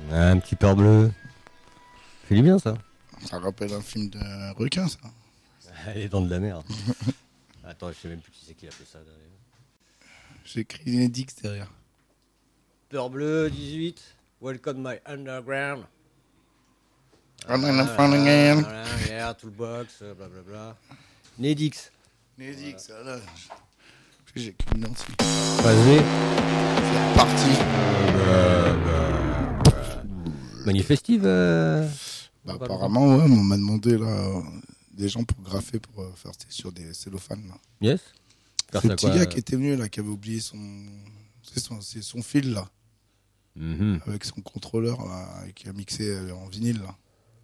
Un petit peur bleu. C'est du bien ça. Ça rappelle un film de requin, ça. Les dents de la mer. Attends, je sais même plus qui c'est qui a fait ça derrière. J'ai écrit Inédix derrière. Peur bleu 18. Welcome my underground. Yeah, toolbox, blablabla. Nedix. Inédix, voilà. J'ai qu'une lentille. Vas-y. C'est parti. Manifestive. Apparemment, ouais, on m'a demandé là, des gens pour graffer, pour faire sur des cellophanes. Là. Yes. C'est le petit gars qui était venu là, qui avait oublié c'est son fil là, avec son contrôleur là, et qui a mixé en vinyle là.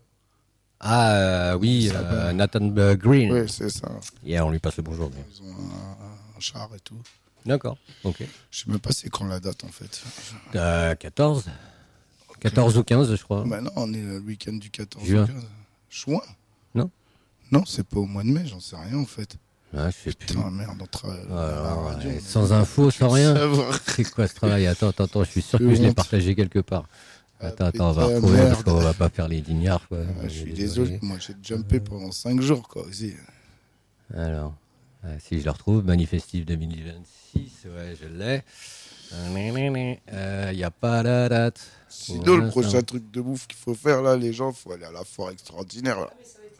Ah oui, Nathan Green. Oui, c'est ça. Hier, on lui passe le bonjour. Mais... Ils ont un char et tout. D'accord, ok. Je sais même pas c'est quand la date en fait. 14. 14 ou 15, je crois. Bah non, on est le week-end du 14 Juin. ou 15. Juin. Non. Non, c'est pas au mois de mai, j'en sais rien en fait. Ah, je sais plus. Putain, merde, on travaille à la radio. Sans info, sans rien. Savoir. C'est quoi ce travail? Attends, je suis sûr que je l'ai partagé quelque part. Attends, on va retrouver merde. parce qu'on va pas faire les dignards. Quoi. Je suis désolé, moi j'ai jumpé pendant 5 jours quoi aussi. Alors, si je le retrouve, Manifestive 2026, ouais, je l'ai. Il n'y a pas la date. Sinon, le prochain truc de bouffe qu'il faut faire là, les gens, il faut aller à la foire extraordinaire. Là.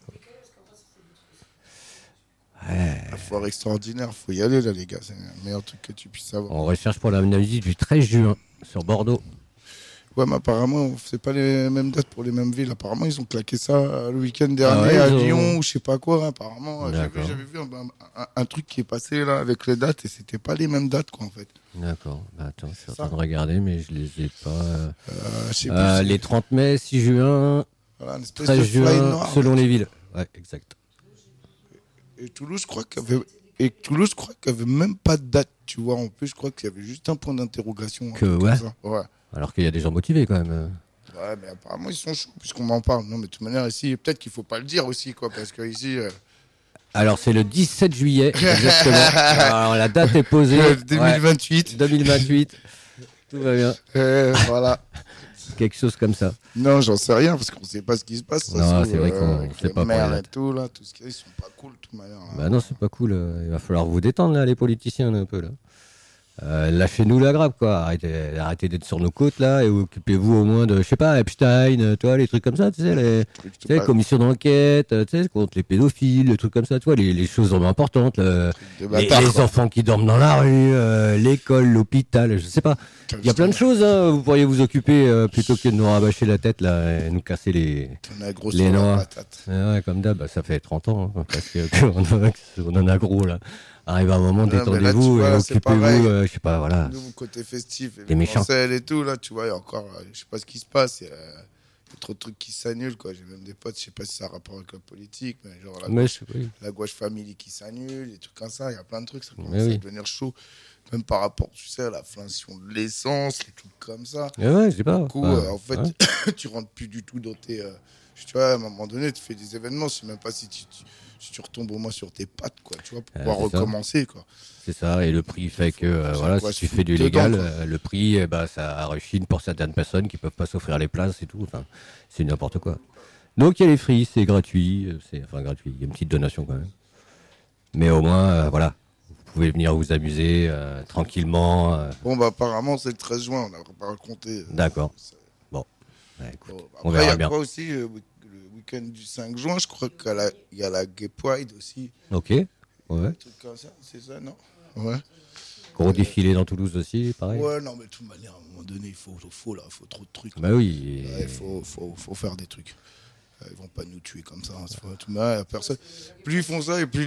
La foire extraordinaire, faut y aller là, les gars. C'est le meilleur truc que tu puisses avoir. On recherche pour la musique du 13 juin sur Bordeaux. Ouais, mais apparemment, c'est pas les mêmes dates pour les mêmes villes. Apparemment, ils ont claqué ça le week-end dernier à Lyon ou je sais pas quoi. Apparemment, j'avais vu un truc qui est passé là avec les dates et c'était pas les mêmes dates quoi en fait. D'accord. Bah, attends, je suis en train de regarder, mais je les ai pas. Je sais plus, les 30 mai, 6 juin, voilà, 13 juin, selon les villes. Ouais, exact. Et Toulouse, je crois qu'il y avait même pas de date, tu vois. En plus, je crois qu'il y avait juste un point d'interrogation. Ouais. Alors qu'il y a des gens motivés quand même. Ouais, mais apparemment ils sont chauds puisqu'on m'en parle. Non, mais de toute manière ici, peut-être qu'il faut pas le dire aussi, quoi, parce que ici. Alors c'est le 17 juillet, exactement. Alors la date est posée. 2028. Ouais, 2028. Tout va bien. Voilà. Quelque chose comme ça. Non, j'en sais rien parce qu'on sait pas ce qui se passe. Non, c'est vrai qu'on sait pas. Et tout là, tout ce qu'ils sont pas cool, de toute manière. Là. Bah non, c'est pas cool. Il va falloir vous détendre là, les politiciens un peu là. Lâchez-nous la grappe quoi. Arrêtez d'être sur nos côtes là et occupez-vous au moins de, je sais pas, Epstein, toi, les trucs comme ça, tu sais, les commissions d'enquête, tu sais, contre les pédophiles, les trucs comme ça, tu vois, les choses vraiment importantes, les enfants qui dorment dans la rue, l'école, l'hôpital, je sais pas. Il y a plein de choses, hein, vous pourriez vous occuper plutôt que de nous rabâcher la tête là et nous casser les noix. Ouais, comme d'hab, ça fait 30 ans hein, parce qu'on en a gros là. Arrive un moment, détendez-vous et occupez-vous, je sais pas, voilà. Nous, côté festif, les méchants et tout, là, tu vois, il y a encore, je sais pas ce qui se passe, il y a trop de trucs qui s'annulent, quoi. J'ai même des potes, je sais pas si ça a rapport avec la politique, mais genre la gouache family qui s'annule, des trucs comme ça, il y a plein de trucs, ça commence à devenir chaud. Même par rapport, tu sais, à l'inflation de l'essence, les trucs comme ça. Ouais, je sais pas. Du coup, en fait, tu rentres plus du tout dans tes... tu vois, à un moment donné, tu fais des événements, je sais même pas si tu retombes au moins sur tes pattes, quoi, tu vois, pour pouvoir recommencer, quoi. C'est ça, et le prix fait que, voilà, si tu fais du légal, le prix, ça rechine pour certaines personnes qui peuvent pas s'offrir les places et tout, enfin, c'est n'importe quoi. Donc, il y a les fris, c'est gratuit, gratuit, il y a une petite donation quand même. Mais au moins, voilà, vous pouvez venir vous amuser tranquillement. Bon, bah, apparemment, c'est le 13 juin, on n'a pas raconté. D'accord. Bon, écoute, on verra bien. Après, il y a quoi aussi le week-end du 5 juin, je crois qu'il y a la Gay Pride aussi. Ok, ouais. Un truc comme ça, c'est ça, non? Ouais. Gros défilé dans Toulouse aussi, pareil. Ouais, non, mais de toute manière, à un moment donné, il faut trop de trucs. Bah oui. Il faut faire des trucs. Ils vont pas nous tuer comme ça. Hein. Personne. Plus ils font ça, et plus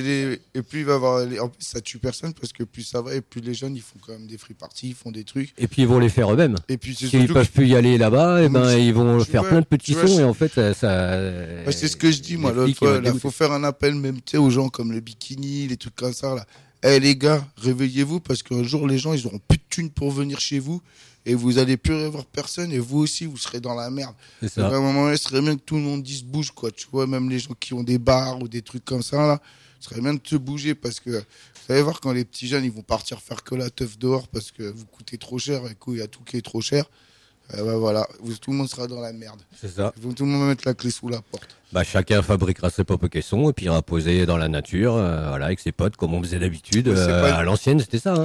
et plus il va y avoir. En plus, ça tue personne parce que plus ça va et plus les jeunes ils font quand même des free parties, ils font des trucs. Et puis ils vont les faire eux-mêmes. Et puis s'ils peuvent plus y aller là-bas, ils vont faire plein de petits sons et en fait ça. C'est ce que je dis moi l'autre fois. Il faut faire un appel même aux gens comme le bikini, les trucs comme ça là. Les gars, réveillez-vous parce qu'un jour les gens ils auront plus de thunes pour venir chez vous. Et vous allez plus revoir personne et vous aussi vous serez dans la merde. C'est ça. À un moment donné, ce serait bien que tout le monde dise bouge quoi. Tu vois, même les gens qui ont des bars ou des trucs comme ça là, ce serait bien de te bouger parce que vous allez voir quand les petits jeunes ils vont partir faire que la teuf dehors parce que vous coûtez trop cher et qu'il y a tout qui est trop cher. Voilà, tout le monde sera dans la merde. C'est ça. Tout le monde va mettre la clé sous la porte. Chacun fabriquera ses propres caissons et puis ira poser dans la nature, voilà, avec ses potes, comme on faisait d'habitude. À l'ancienne, c'était ça. Hein.